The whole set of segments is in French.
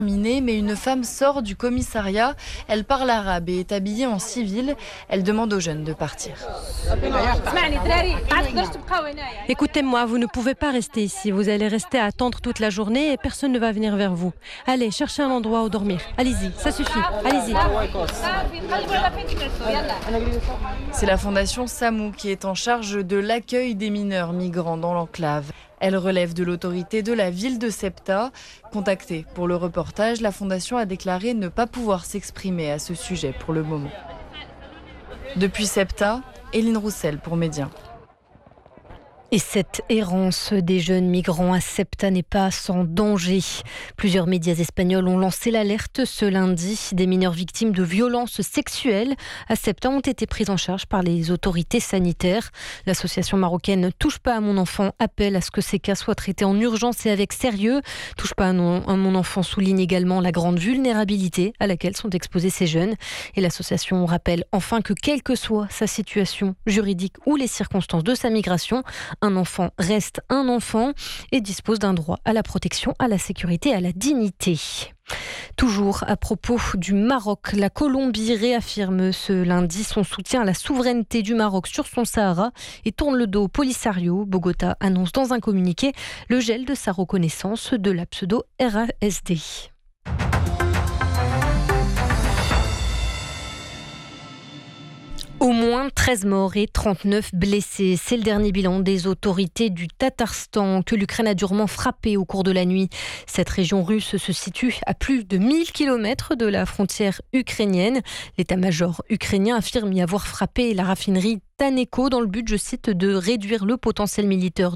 Mais une femme sort du commissariat, elle parle arabe et est habillée en civil. Elle demande aux jeunes de partir. Écoutez-moi, vous ne pouvez pas rester ici. Vous allez rester à attendre toute la journée et personne ne va venir vers vous. Allez, cherchez un endroit où dormir. Allez-y, ça suffit. Allez-y. C'est la fondation Samou qui est en charge de l'accueil des mineurs migrants dans l'enclave. Elle relève de l'autorité de la ville de Ceuta. Contactée pour le reportage, la fondation a déclaré ne pas pouvoir s'exprimer à ce sujet pour le moment. Depuis Ceuta, Éline Roussel pour Média. Et cette errance des jeunes migrants à Ceuta n'est pas sans danger. Plusieurs médias espagnols ont lancé l'alerte ce lundi. Des mineurs victimes de violences sexuelles à Ceuta ont été pris en charge par les autorités sanitaires. L'association marocaine Touche pas à mon enfant appelle à ce que ces cas soient traités en urgence et avec sérieux. Touche pas à mon enfant souligne également la grande vulnérabilité à laquelle sont exposés ces jeunes. Et l'association rappelle enfin que quelle que soit sa situation juridique ou les circonstances de sa migration, un enfant reste un enfant et dispose d'un droit à la protection, à la sécurité et à la dignité. Toujours à propos du Maroc, la Colombie réaffirme ce lundi son soutien à la souveraineté du Maroc sur son Sahara et tourne le dos au Polisario. Bogota annonce dans un communiqué le gel de sa reconnaissance de la pseudo-RASD. Au moins 13 morts et 39 blessés. C'est le dernier bilan des autorités du Tatarstan que l'Ukraine a durement frappé au cours de la nuit. Cette région russe se situe à plus de 1000 km de la frontière ukrainienne. L'état-major ukrainien affirme y avoir frappé la raffinerie Taneco dans le but, je cite, de réduire le potentiel militaire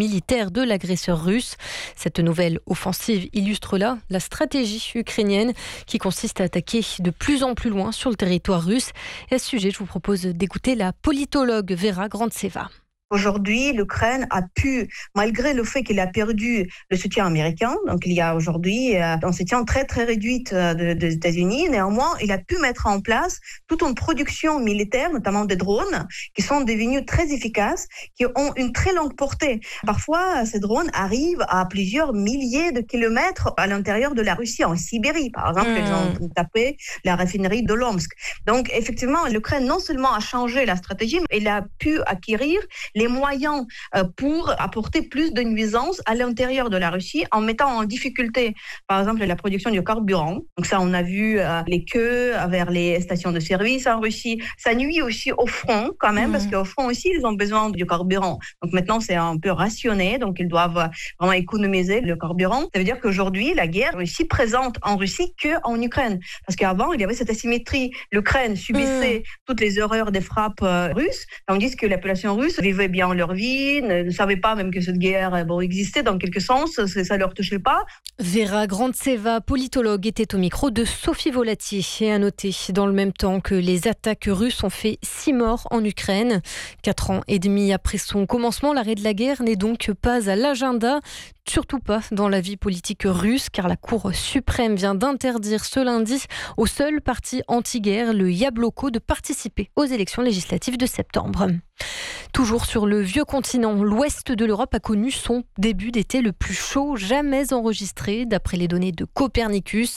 de l'agresseur russe. Cette nouvelle offensive illustre là la stratégie ukrainienne qui consiste à attaquer de plus en plus loin sur le territoire russe. Et à ce sujet, je vous propose d'écouter la politologue Vera Grantseva. Aujourd'hui, l'Ukraine a pu, malgré le fait qu'il a perdu le soutien américain, donc il y a aujourd'hui un soutien très très réduit des États-Unis, néanmoins, il a pu mettre en place toute une production militaire, notamment des drones, qui sont devenus très efficaces, qui ont une très longue portée. Parfois, ces drones arrivent à plusieurs milliers de kilomètres à l'intérieur de la Russie, en Sibérie, par exemple, ils ont tapé la raffinerie de Lomsk. Donc, effectivement, l'Ukraine non seulement a changé la stratégie, mais elle a pu acquérir les moyens pour apporter plus de nuisances à l'intérieur de la Russie en mettant en difficulté, par exemple, la production du carburant. Donc ça, on a vu les queues vers les stations de service en Russie. Ça nuit aussi au front quand même, parce qu'au front aussi, ils ont besoin du carburant. Donc maintenant, c'est un peu rationné, donc ils doivent vraiment économiser le carburant. Ça veut dire qu'aujourd'hui, la guerre est aussi présente en Russie qu'en Ukraine. Parce qu'avant, il y avait cette asymétrie. L'Ukraine subissait toutes les horreurs des frappes russes, tandis que la population russe vivait bien leur vie, ne savaient pas même que cette guerre existait dans quelque sens, ça ne leur touchait pas. Vera Grantseva, politologue, était au micro de Sophie Volatier. Et à noter dans le même temps que les attaques russes ont fait 6 morts en Ukraine. 4 ans et demi après son commencement, l'arrêt de la guerre n'est donc pas à l'agenda. Surtout pas dans la vie politique russe, car la Cour suprême vient d'interdire ce lundi au seul parti anti-guerre, le Yabloko, de participer aux élections législatives de septembre. Toujours sur le vieux continent, l'ouest de l'Europe a connu son début d'été le plus chaud jamais enregistré, d'après les données de Copernicus.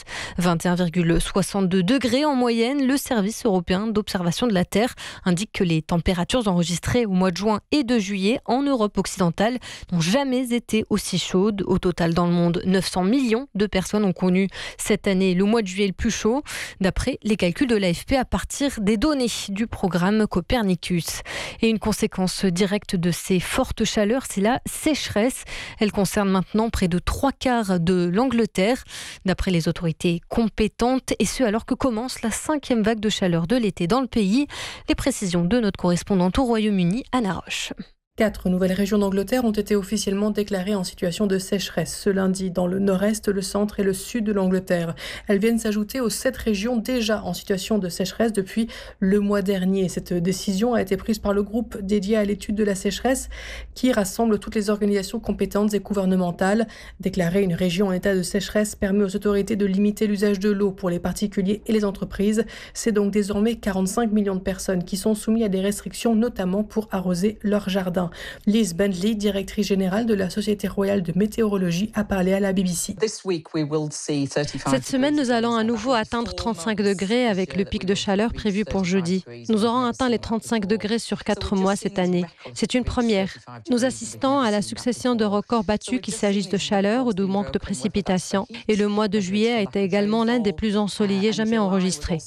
21,62 degrés en moyenne. Le service européen d'observation de la Terre indique que les températures enregistrées au mois de juin et de juillet en Europe occidentale n'ont jamais été aussi chaudes. Au total, dans le monde, 900 millions de personnes ont connu cette année le mois de juillet le plus chaud, d'après les calculs de l'AFP à partir des données du programme Copernicus. Et une conséquence directe de ces fortes chaleurs, c'est la sécheresse. Elle concerne maintenant près de 3/4 de l'Angleterre, d'après les autorités compétentes, et ce alors que commence la 5e vague de chaleur de l'été dans le pays. Les précisions de notre correspondante au Royaume-Uni, Anna Roche. 4 nouvelles régions d'Angleterre ont été officiellement déclarées en situation de sécheresse ce lundi dans le nord-est, le centre et le sud de l'Angleterre. Elles viennent s'ajouter aux 7 régions déjà en situation de sécheresse depuis le mois dernier. Cette décision a été prise par le groupe dédié à l'étude de la sécheresse qui rassemble toutes les organisations compétentes et gouvernementales. Déclarer une région en état de sécheresse permet aux autorités de limiter l'usage de l'eau pour les particuliers et les entreprises. C'est donc désormais 45 millions de personnes qui sont soumises à des restrictions, notamment pour arroser leurs jardins. prochain. Liz Bentley, directrice générale de la Société royale de météorologie, a parlé à la BBC. Cette semaine, nous allons à nouveau atteindre 35 degrés avec le pic de chaleur prévu pour jeudi. Nous aurons atteint les 35 degrés sur 4 mois cette année. C'est une première. Nous assistons à la succession de records battus, qu'il s'agisse de chaleur ou de manque de précipitations. Et le mois de juillet a été également l'un des plus ensoleillés jamais enregistrés.